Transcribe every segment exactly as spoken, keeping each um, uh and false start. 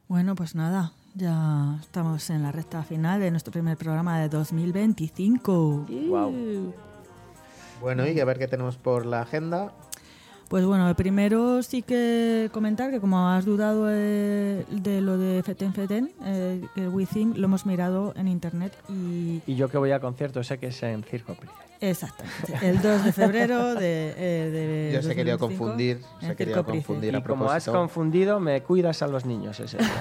Bueno, pues nada, ya estamos en la recta final de nuestro primer programa de dos mil veinticinco. Wow. Bueno, y a ver qué tenemos por la agenda. Pues bueno, primero sí que comentar que como has dudado de, de lo de Feten Feten, eh, el WeThink lo hemos mirado en internet y... Y yo que voy a conciertos sé que es en Circo Price. Exactamente, el dos de febrero de... Eh, de yo se he querido confundir, se he querido confundir y a propósito. Como has confundido, me cuidas a los niños ese día.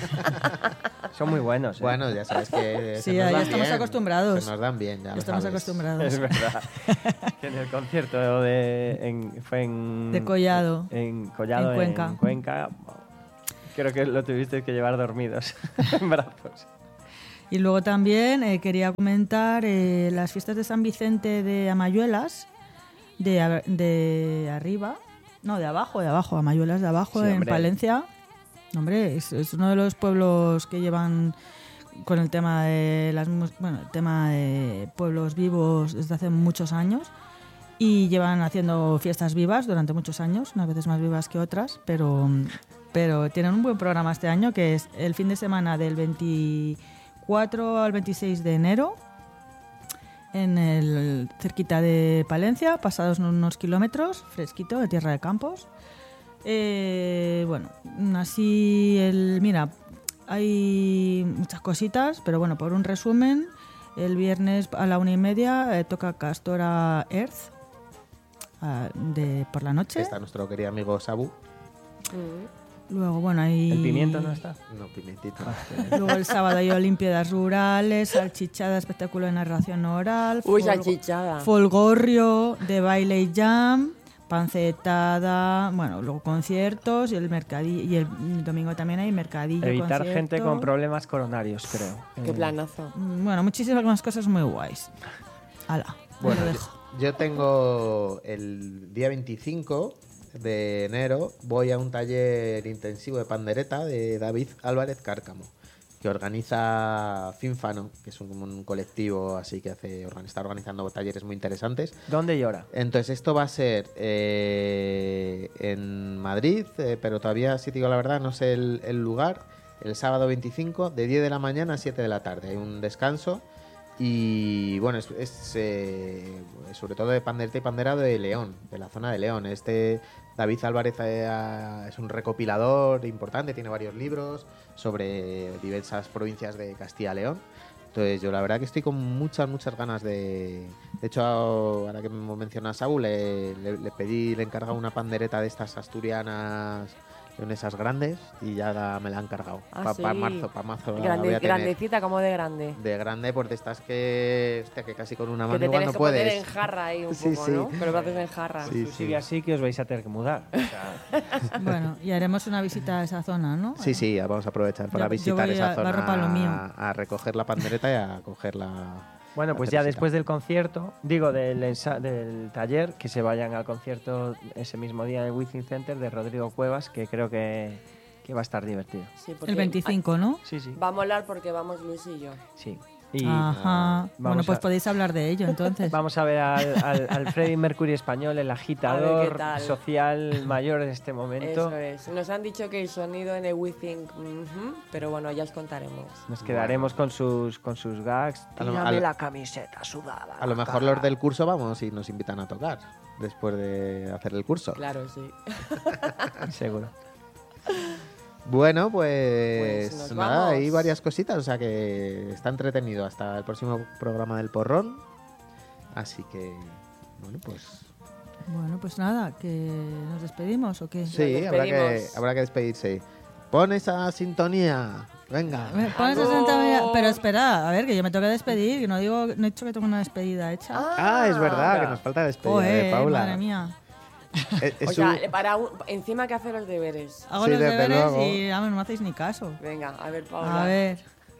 Son muy buenos. ¿eh? Bueno, ya sabes que sí, ya, ya estamos bien, acostumbrados. Se nos dan bien, ya Estamos sabes. acostumbrados. Es verdad. Que en el concierto de en, fue en de Collado, en Collado, en Cuenca. En Cuenca, creo que lo tuviste que llevar dormidos en brazos. Y luego también eh, quería comentar eh, las fiestas de San Vicente de Amayuelas, de, de arriba, no, de abajo, de abajo, Amayuelas de abajo, sí, en hombre. Palencia. Hombre, es, es uno de los pueblos que llevan con el tema de las bueno, el tema de pueblos vivos desde hace muchos años y llevan haciendo fiestas vivas durante muchos años, unas veces más vivas que otras, pero, pero tienen un buen programa este año que es el fin de semana del veinticuatro al veintiséis de enero en el cerquita de Palencia, pasados unos kilómetros, fresquito, de Tierra de Campos. Eh, bueno, así el mira, hay muchas cositas, pero bueno, por un resumen, el viernes a la una y media eh, toca Castora Earth uh, de por la noche. Está nuestro querido amigo Sabu. Mm. Luego, bueno, hay... ¿El pimiento no está? No, pimentito. Luego el sábado hay Olimpiadas Rurales, salchichada, espectáculo de narración oral. Uy, salchichada. Folgorrio de baile y jam. Pancetada, bueno, luego conciertos y el mercadillo, y el domingo también hay mercadillo. Evitar concierto. gente con problemas coronarios, creo. Qué planazo. Bueno, muchísimas más cosas muy guays. Hala, bueno, lo dejo. Yo, yo tengo el día veinticinco de enero, voy a un taller intensivo de pandereta de David Álvarez Cárcamo, que organiza Finfano, que es un, un colectivo así que hace está organizando talleres muy interesantes. ¿Dónde y hora? Entonces esto va a ser eh, en Madrid, eh, pero todavía, si te digo la verdad, no sé el, el lugar. El sábado veinticinco, de diez de la mañana a siete de la tarde. Hay un descanso y bueno, es, es eh, sobre todo de pandereta y panderado de León, de la zona de León. Este David Álvarez eh, es un recopilador importante, tiene varios libros sobre diversas provincias de Castilla y León. Entonces yo la verdad que estoy con muchas, muchas ganas de... De hecho, ahora que me mencionas a Saúl, le, le, le pedí, le he encargado una pandereta de estas asturianas leonesas grandes y ya la, me la han cargado. Ah, Para sí. pa marzo, para marzo. Grande, la voy a tener. Grandecita, como de grande. De grande, pues de estas que, hostia, que casi con una mano que te igual tienes no que poner puedes. en jarra ahí un sí, poco, sí. ¿no? Pero lo haces en jarra. Sí, Si sí. sigue así que os vais a tener que mudar. O sea... Bueno, y haremos una visita a esa zona, ¿no? Sí, sí, vamos a aprovechar para Yo- yo visitar voy esa a- zona, barro para lo mío. a, a recoger la pandereta y a coger la... Bueno, pues la ya cervecita. después del concierto, digo, del, ensa- del taller, que se vayan al concierto ese mismo día en el WeThink Center de Rodrigo Cuevas, que creo que, que va a estar divertido. Sí, porque El veinticinco, ¿no? Sí, sí. Va a molar porque vamos Luis y yo. Sí. Y Ajá. Bueno, vamos pues a- podéis hablar de ello, entonces. vamos a ver al, al, al Freddie Mercury español, el A ver qué agitador tal. social mayor en este momento. Eso es. Nos han dicho que el sonido en el WeThink, ujú, pero bueno, ya os contaremos. Nos quedaremos con sus con sus gags. A lo- Tírame a lo- la camiseta sudada. A lo la mejor cara. los del curso vamos y nos invitan a tocar después de hacer el curso. Claro, sí. Seguro. Bueno, pues, Pues nos nada, vamos. hay varias cositas, o sea que está entretenido hasta el próximo programa del Porrón. Así que, bueno, pues Bueno, pues nada, que nos despedimos o qué. sí, habrá que, despedimos. habrá que despedirse. Pon esa sintonía, venga. Me pones Adiós. sesenta mil- Pero espera, a ver, que yo me tengo que despedir, que no digo, no he dicho que tengo una despedida hecha. Ah, es verdad, que nos falta despedida Joder, de Paula. madre mía. Es, es O sea, un- para un- encima que hacer los deberes. Hago Sí, los desde deberes luego. y vamos, no me hacéis ni caso. Venga, a ver, Paula. A ver.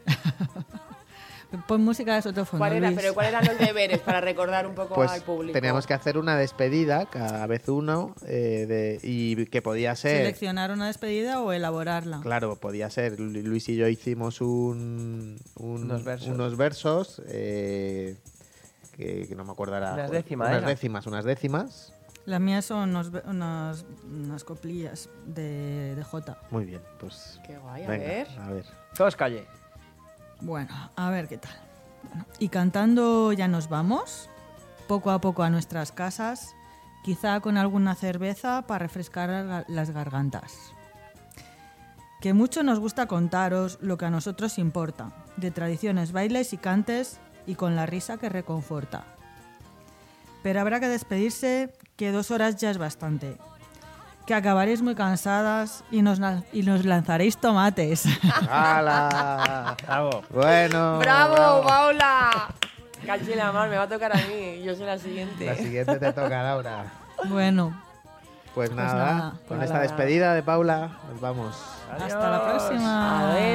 Pon música de sotofondo, ¿Cuál era, Luis. pero ¿cuáles eran los deberes para recordar un poco pues al público? teníamos que hacer una despedida cada vez uno eh, de, y que podía ser... ¿Seleccionar una despedida o elaborarla? Claro, podía ser. Lu- Luis y yo hicimos un, un- Unos versos. unos versos, eh, que, que no me acuerdo ahora. Unas décimas, Unas ¿era? décimas, unas décimas. Las mías son unos, unas, unas coplillas de, de Jota. Muy bien, pues... Qué guay, a venga, ver. a ver. Todos calle. Bueno, a ver qué tal. Bueno, y cantando ya nos vamos, poco a poco a nuestras casas, quizá con alguna cerveza para refrescar la- las gargantas. Que mucho nos gusta contaros lo que a nosotros importa, de tradiciones, bailes y cantes y con la risa que reconforta. Pero habrá que despedirse, que dos horas ya es bastante. Que acabaréis muy cansadas y nos, lan- y nos lanzaréis tomates. ¡Hala! Bravo. Bueno. ¡Bravo, Paula! Caché la mar, me va a tocar a mí. Yo soy la siguiente. La siguiente te toca, Laura. Bueno, Pues, Pues nada, nada. con Nada. esta despedida de Paula, nos vamos. hasta la próxima. Adiós.